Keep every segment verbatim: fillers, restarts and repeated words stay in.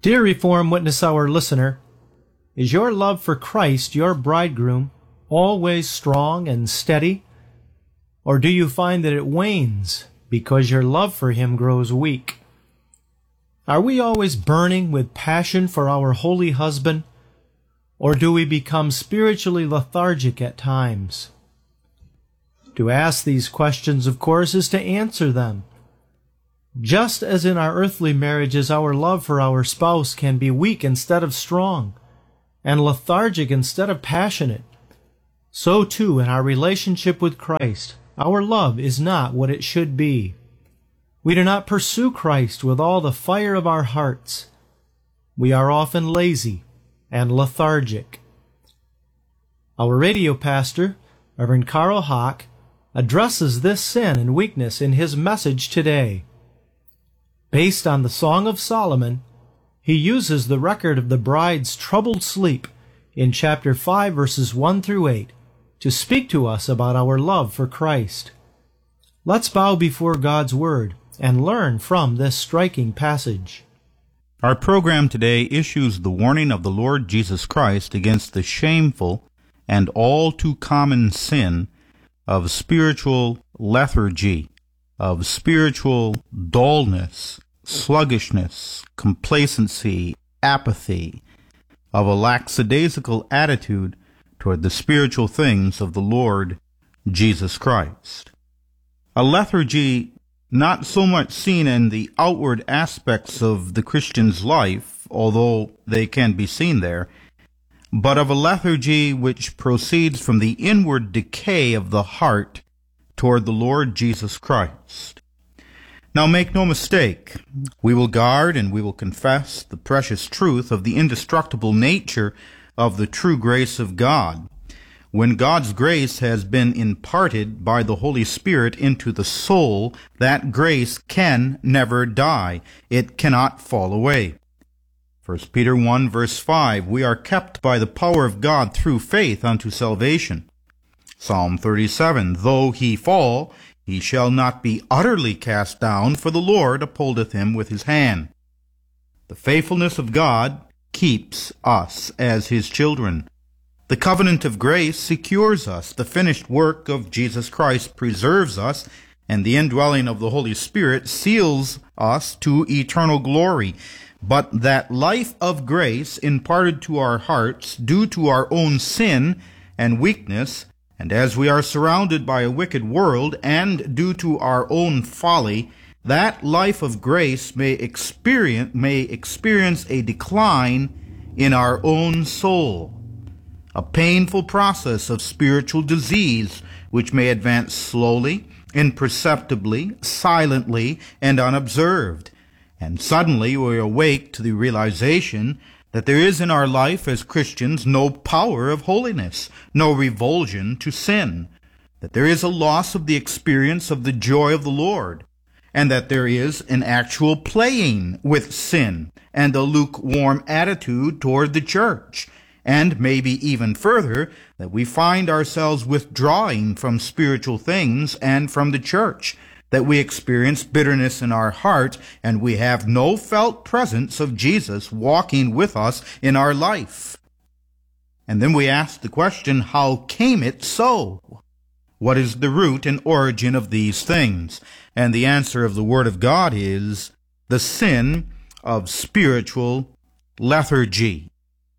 Dear Reformed Witness Hour listener, is your love for Christ, your bridegroom, always strong and steady? Or do you find that it wanes because your love for him grows weak? Are we always burning with passion for our holy husband? Or do we become spiritually lethargic at times? To ask these questions, of course, is to answer them. Just as in our earthly marriages, our love for our spouse can be weak instead of strong, and lethargic instead of passionate, so too in our relationship with Christ, our love is not what it should be. We do not pursue Christ with all the fire of our hearts. We are often lazy and lethargic. Our radio pastor, Reverend Carl Hawk, addresses this sin and weakness in his message today. Based on the Song of Solomon, he uses the record of the bride's troubled sleep in chapter five, verses one through eight, to speak to us about our love for Christ. Let's bow before God's Word and learn from this striking passage. Our program today issues the warning of the Lord Jesus Christ against the shameful and all too common sin of spiritual lethargy, of spiritual dullness, sluggishness, complacency, apathy, of a lackadaisical attitude toward the spiritual things of the Lord Jesus Christ. A lethargy not so much seen in the outward aspects of the Christian's life, although they can be seen there, but of a lethargy which proceeds from the inward decay of the heart toward the Lord Jesus Christ. Now make no mistake, we will guard and we will confess the precious truth of the indestructible nature of the true grace of God. When God's grace has been imparted by the Holy Spirit into the soul, that grace can never die. It cannot fall away. First Peter one, verse five, we are kept by the power of God through faith unto salvation. Psalm thirty-seven, though he fall, he shall not be utterly cast down, for the Lord upholdeth him with his hand. The faithfulness of God keeps us as his children. The covenant of grace secures us. The finished work of Jesus Christ preserves us, and the indwelling of the Holy Spirit seals us to eternal glory. But that life of grace imparted to our hearts due to our own sin and weakness, and as we are surrounded by a wicked world and due to our own folly, that life of grace may experience, may experience a decline in our own soul. A painful process of spiritual disease which may advance slowly, imperceptibly, silently, and unobserved. And suddenly we awake to the realization that there is in our life as Christians no power of holiness, no revulsion to sin, that there is a loss of the experience of the joy of the Lord, and that there is an actual playing with sin and a lukewarm attitude toward the church. And maybe even further, that we find ourselves withdrawing from spiritual things and from the church, that we experience bitterness in our heart, and we have no felt presence of Jesus walking with us in our life. And then we ask the question, how came it so? What is the root and origin of these things? And the answer of the Word of God is the sin of spiritual lethargy.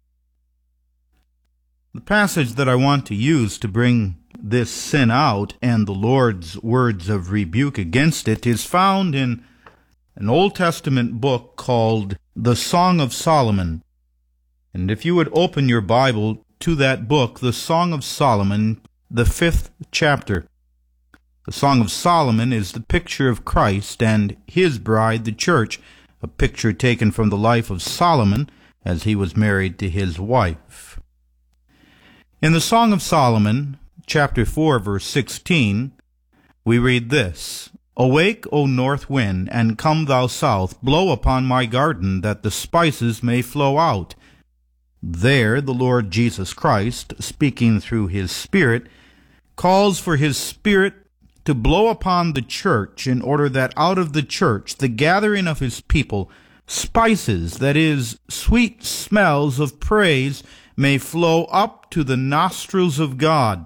The passage that I want to use to bring this sin out and the Lord's words of rebuke against it is found in an Old Testament book called the Song of Solomon. And if you would open your Bible to that book, the Song of Solomon, the fifth chapter. The Song of Solomon is the picture of Christ and his bride, the church, a picture taken from the life of Solomon as he was married to his wife. In the Song of Solomon, chapter four, verse sixteen, we read this, Awake, O north wind, and come thou south, blow upon my garden, that the spices may flow out. There the Lord Jesus Christ, speaking through his Spirit, calls for his Spirit to blow upon the church in order that out of the church, the gathering of his people, spices, that is, sweet smells of praise, may flow up to the nostrils of God.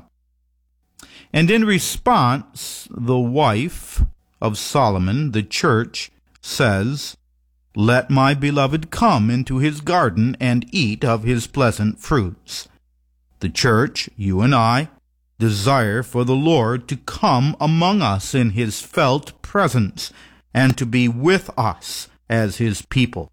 And in response, the wife of Solomon, the church, says, "Let my beloved come into his garden and eat of his pleasant fruits." The church, you and I, desire for the Lord to come among us in his felt presence and to be with us as his people.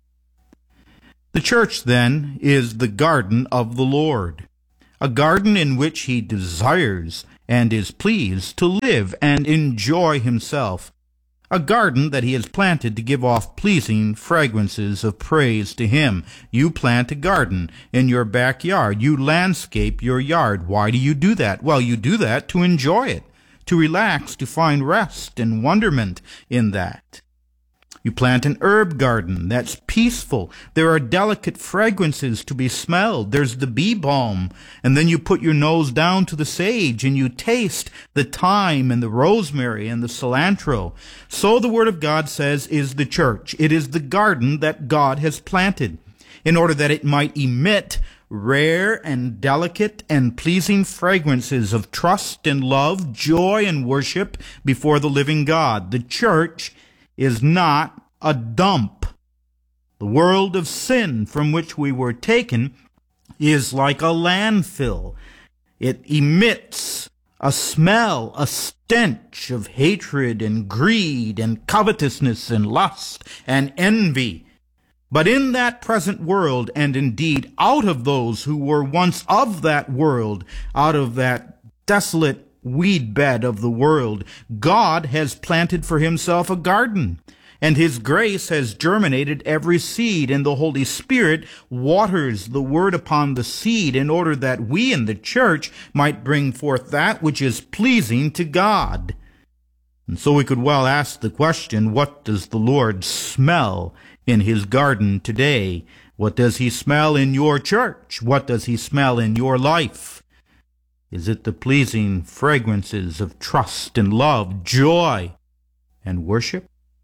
The church, then, is the garden of the Lord, a garden in which he desires and is pleased to live and enjoy himself, a garden that he has planted to give off pleasing fragrances of praise to him. You plant a garden in your backyard. You landscape your yard. Why do you do that? Well, you do that to enjoy it, to relax, to find rest and wonderment in that. You plant an herb garden that's peaceful. There are delicate fragrances to be smelled. There's the bee balm. And then you put your nose down to the sage and you taste the thyme and the rosemary and the cilantro. So the Word of God says is the church. It is the garden that God has planted in order that it might emit rare and delicate and pleasing fragrances of trust and love, joy and worship before the living God. The church is not a dump. The world of sin from which we were taken is like a landfill. It emits a smell, a stench of hatred and greed and covetousness and lust and envy. But in that present world, and indeed out of those who were once of that world, out of that desolate weed bed of the world, God has planted for himself a garden, and his grace has germinated every seed, and the Holy Spirit waters the word upon the seed in order that we in the church might bring forth that which is pleasing to God. And so we could well ask the question, what does the Lord smell in his garden today? What does he smell in your church? What does he smell in your life? Is it the pleasing fragrances of trust and love, joy and worship?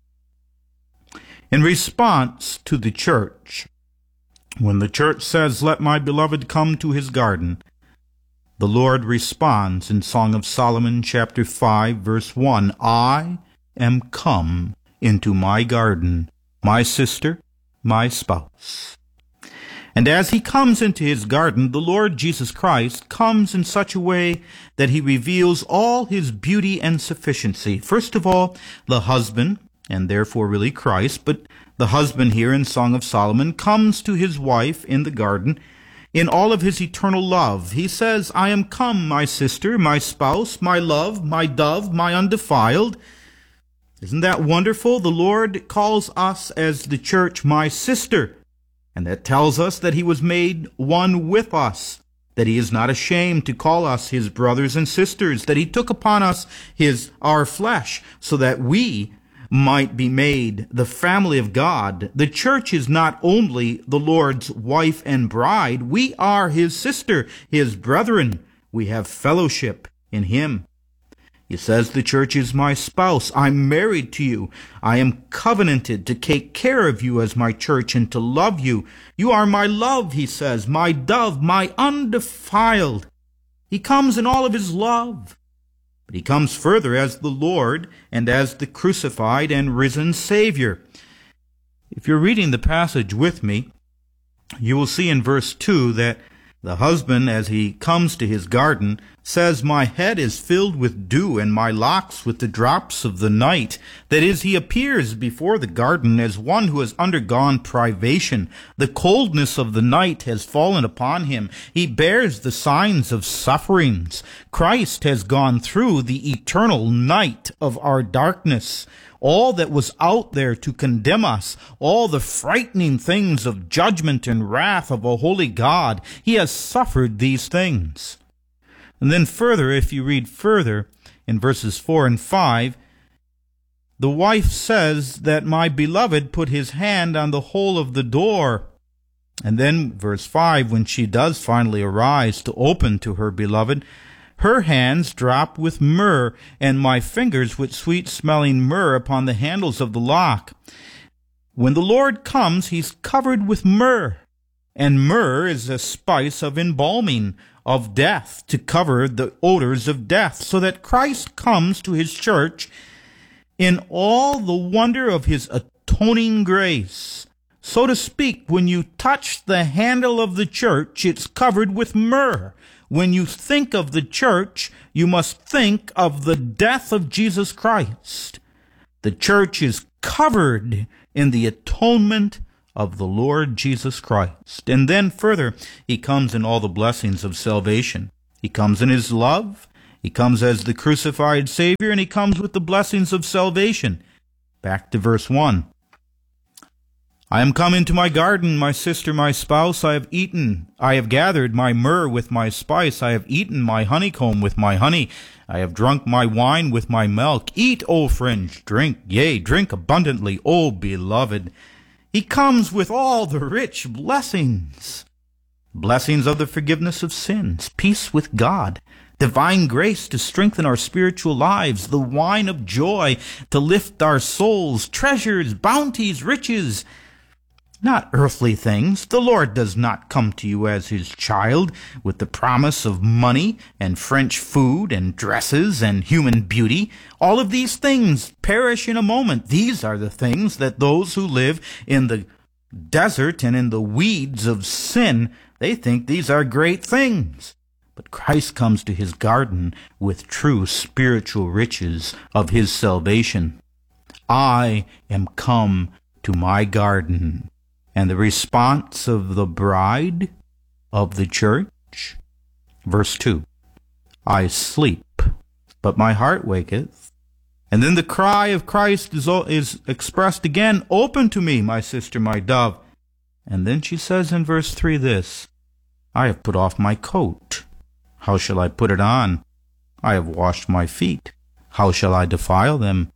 In response to the church, when the church says, "Let my beloved come to his garden," the Lord responds in Song of Solomon chapter five, verse one, "I am come into my garden, my sister, my spouse." And as he comes into his garden, the Lord Jesus Christ comes in such a way that he reveals all his beauty and sufficiency. First of all, the husband, and therefore really Christ, but the husband here in Song of Solomon comes to his wife in the garden in all of his eternal love. He says, "I am come, my sister, my spouse, my love, my dove, my undefiled." Isn't that wonderful? The Lord calls us as the church my sister. And that tells us that he was made one with us, that he is not ashamed to call us his brothers and sisters, that he took upon us his our flesh so that we might be made the family of God. The church is not only the Lord's wife and bride, we are his sister, his brethren. We have fellowship in him. He says, "The church is my spouse. I'm married to you. I am covenanted to take care of you as my church and to love you. You are my love," he says, "my dove, my undefiled." He comes in all of his love. But he comes further as the Lord and as the crucified and risen Savior. If you're reading the passage with me, you will see in verse two that the husband, as he comes to his garden, says, "My head is filled with dew, and my locks with the drops of the night." That is, he appears before the garden as one who has undergone privation. The coldness of the night has fallen upon him. He bears the signs of sufferings. Christ has gone through the eternal night of our darkness. All that was out there to condemn us, all the frightening things of judgment and wrath of a holy God, he has suffered these things. And then further, if you read further in verses four and five, the wife says that my beloved put his hand on the hole of the door. And then verse five, when she does finally arise to open to her beloved, her hands drop with myrrh, and my fingers with sweet-smelling myrrh upon the handles of the lock. When the Lord comes, he's covered with myrrh. And myrrh is a spice of embalming, of death, to cover the odors of death, so that Christ comes to his church in all the wonder of his atoning grace. So to speak, when you touch the handle of the church, it's covered with myrrh. When you think of the church, you must think of the death of Jesus Christ. The church is covered in the atonement of the Lord Jesus Christ. And then further, he comes in all the blessings of salvation. He comes in his love. He comes as the crucified Savior, and he comes with the blessings of salvation. Back to verse one. I am come into my garden, my sister, my spouse, I have eaten. I have gathered my myrrh with my spice. I have eaten my honeycomb with my honey. I have drunk my wine with my milk. Eat, O friend, drink, yea, drink abundantly, O beloved. He comes with all the rich blessings. Blessings of the forgiveness of sins, peace with God, divine grace to strengthen our spiritual lives, the wine of joy to lift our souls, treasures, bounties, riches. Not earthly things. The Lord does not come to you as his child with the promise of money and French food and dresses and human beauty. All of these things perish in a moment. These are the things that those who live in the desert and in the weeds of sin, they think these are great things. But Christ comes to his garden with true spiritual riches of his salvation. I am come to my garden. And the response of the bride of the church, verse two, I sleep, but my heart waketh. And then the cry of Christ is, is expressed again, open to me, my sister, my dove. And then she says in verse three this, I have put off my coat. How shall I put it on? I have washed my feet. How shall I defile them?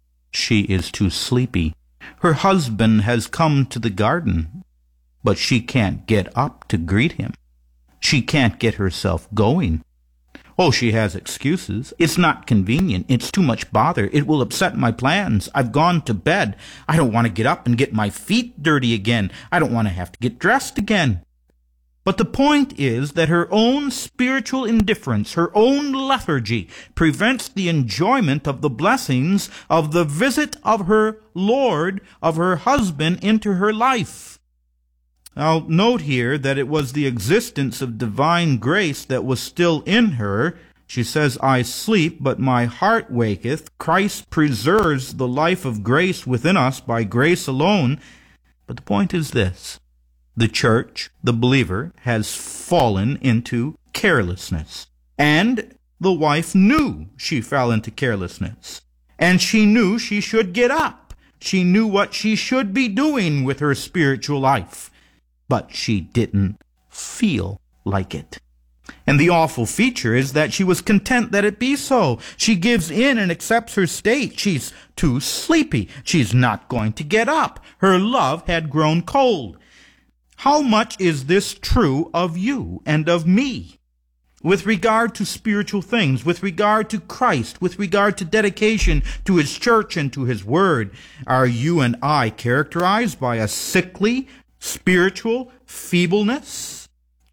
She is too sleepy. Her husband has come to the garden, but she can't get up to greet him. She can't get herself going. Oh, she has excuses. It's not convenient. It's too much bother. It will upset my plans. I've gone to bed. I don't want to get up and get my feet dirty again. I don't want to have to get dressed again. But the point is that her own spiritual indifference, her own lethargy, prevents the enjoyment of the blessings of the visit of her Lord, of her husband, into her life. I'll note here that it was the existence of divine grace that was still in her. She says, I sleep, but my heart waketh. Christ preserves the life of grace within us by grace alone. But the point is this. The church, the believer, has fallen into carelessness. And the wife knew she fell into carelessness. And she knew she should get up. She knew what she should be doing with her spiritual life. But she didn't feel like it. And the awful feature is that she was content that it be so. She gives in and accepts her state. She's too sleepy. She's not going to get up. Her love had grown cold. How much is this true of you and of me? With regard to spiritual things, with regard to Christ, with regard to dedication to his church and to his word, are you and I characterized by a sickly, spiritual feebleness?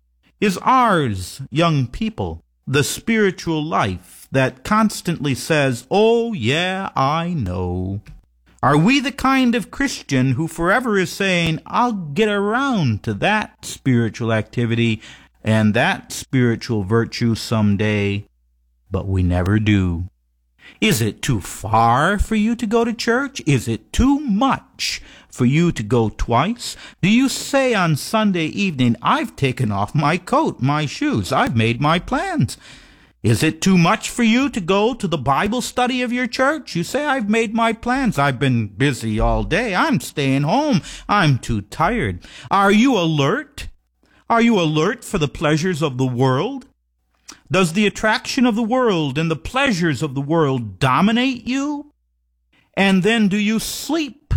Is ours, young people, the spiritual life that constantly says, oh yeah, I know? Are we the kind of Christian who forever is saying, I'll get around to that spiritual activity and that spiritual virtue someday, but we never do? Is it too far for you to go to church? Is it too much for you to go twice? Do you say on Sunday evening, I've taken off my coat, my shoes, I've made my plans? Is it too much for you to go to the Bible study of your church? You say, I've made my plans. I've been busy all day. I'm staying home. I'm too tired. Are you alert? Are you alert for the pleasures of the world? Does the attraction of the world and the pleasures of the world dominate you? And then do you sleep?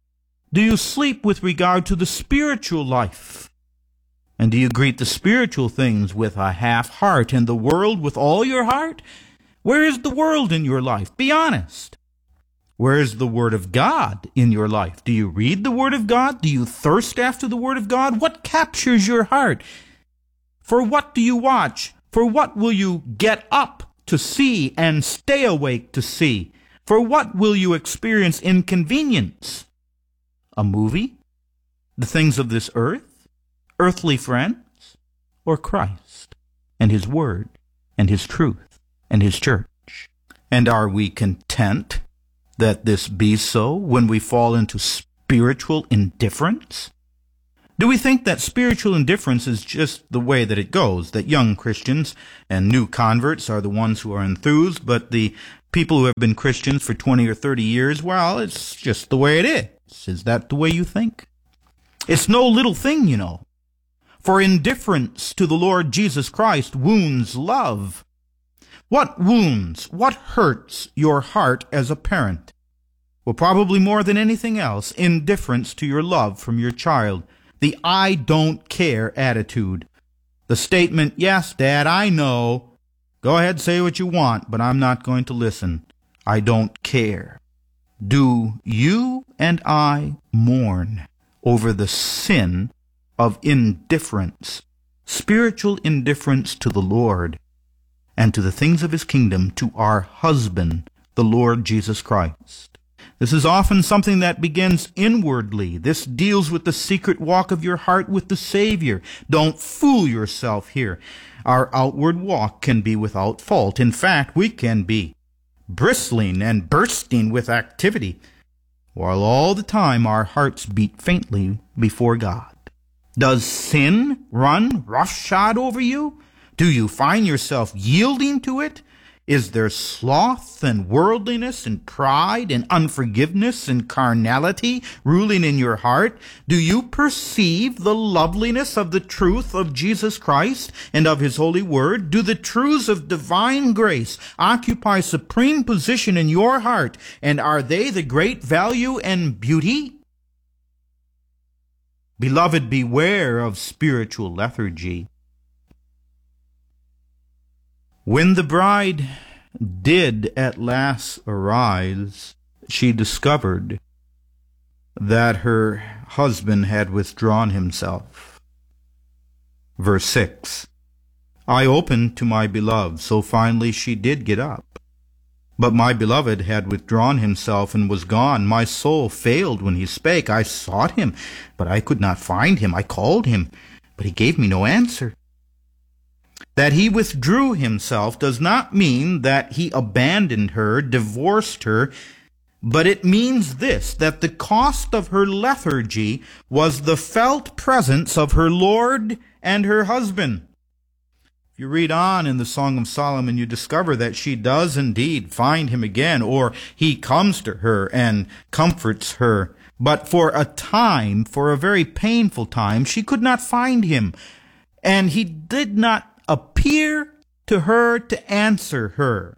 Do you sleep with regard to the spiritual life? And do you greet the spiritual things with a half heart and the world with all your heart? Where is the world in your life? Be honest. Where is the Word of God in your life? Do you read the Word of God? Do you thirst after the Word of God? What captures your heart? For what do you watch? For what will you get up to see and stay awake to see? For what will you experience inconvenience? A movie? The things of this earth? Earthly friends? Or Christ and His Word and His truth and His church? And are we content that this be so when we fall into spiritual indifference? Do we think that spiritual indifference is just the way that it goes, that young Christians and new converts are the ones who are enthused, but the people who have been Christians for twenty or thirty years, well, it's just the way it is? Is that the way you think? It's no little thing, you know. For indifference to the Lord Jesus Christ wounds love. What wounds, what hurts your heart as a parent? Well, probably more than anything else, indifference to your love from your child. The I don't care attitude. The statement, yes, Dad, I know. Go ahead, say what you want, but I'm not going to listen. I don't care. Do you and I mourn over the sin of indifference, spiritual indifference to the Lord and to the things of His kingdom, to our husband, the Lord Jesus Christ? This is often something that begins inwardly. This deals with the secret walk of your heart with the Savior. Don't fool yourself here. Our outward walk can be without fault. In fact, we can be bristling and bursting with activity, while all the time our hearts beat faintly before God. Does sin run roughshod over you? Do you find yourself yielding to it? Is there sloth and worldliness and pride and unforgiveness and carnality ruling in your heart? Do you perceive the loveliness of the truth of Jesus Christ and of His holy word? Do the truths of divine grace occupy supreme position in your heart, and are they the great value and beauty? Beloved, beware of spiritual lethargy. When the bride did at last arise, she discovered that her husband had withdrawn himself. Verse six, I opened to my beloved, so finally she did get up. But my beloved had withdrawn himself and was gone. My soul failed when he spake. I sought him, but I could not find him. I called him, but he gave me no answer. That he withdrew himself does not mean that he abandoned her, divorced her, but it means this, that the cost of her lethargy was the felt presence of her Lord and her husband. If you read on in the Song of Solomon, you discover that she does indeed find him again, or he comes to her and comforts her. But for a time, for a very painful time, she could not find him, and he did not appear to her to answer her.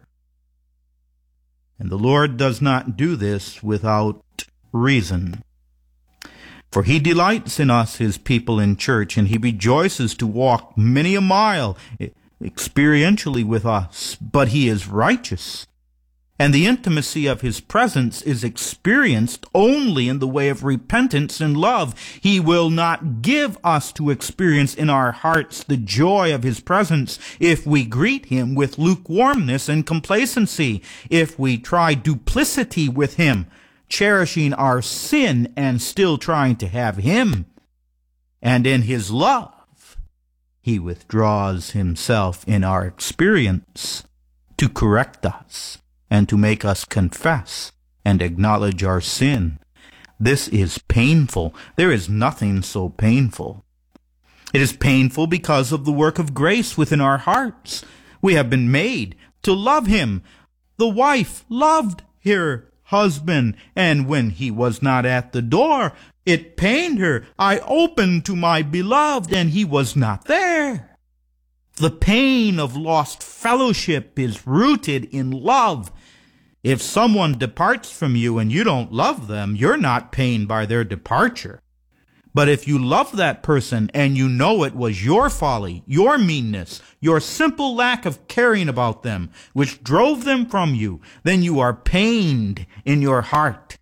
And the Lord does not do this without reason. For He delights in us, His people in church, and He rejoices to walk many a mile experientially with us. But He is righteous, and the intimacy of His presence is experienced only in the way of repentance and love. He will not give us to experience in our hearts the joy of His presence if we greet Him with lukewarmness and complacency, if we try duplicity with Him, cherishing our sin and still trying to have Him. And in His love, He withdraws Himself in our experience to correct us and to make us confess and acknowledge our sin. This is painful. There is nothing so painful. It is painful because of the work of grace within our hearts. We have been made to love Him. The wife loved her husband, and when he was not at the door, it pained her. I opened to my beloved, and he was not there. The pain of lost fellowship is rooted in love. If someone departs from you and you don't love them, you're not pained by their departure, But if you love that person and you know it was your folly, your meanness, your simple lack of caring about them, which drove them from you, then you are pained in your heart.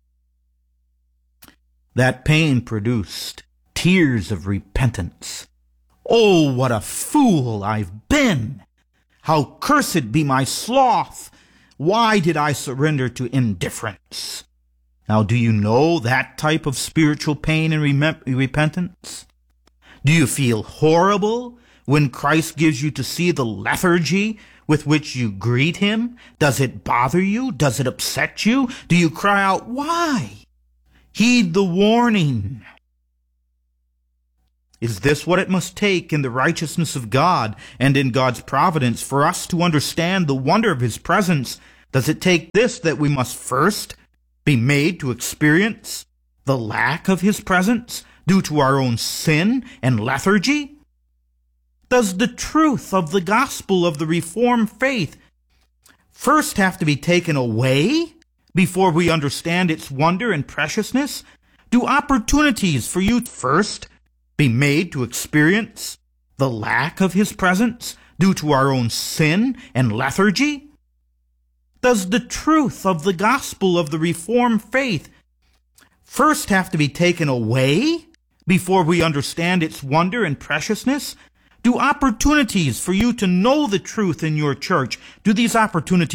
That pain produced tears of repentance. Oh, what a fool I've been! How cursed be my sloth! Why did I surrender to indifference? Now, do you know that type of spiritual pain and rem- repentance? Do you feel horrible when Christ gives you to see the lethargy with which you greet him? Does it bother you? Does it upset you? Do you cry out, why? Heed the warning. Is this what it must take in the righteousness of God and in God's providence for us to understand the wonder of his presence? Does it take this that we must first be made to experience the lack of his presence due to our own sin and lethargy? Does the truth of the gospel of the Reformed faith first have to be taken away before we understand its wonder and preciousness? Do opportunities for you first be made to experience the lack of his presence due to our own sin and lethargy? Does the truth of the gospel of the Reformed faith first have to be taken away before we understand its wonder and preciousness? Do opportunities for you to know the truth in your church, do these opportunities